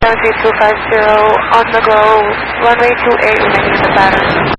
250 on the go, runway 28 remaining in the pattern.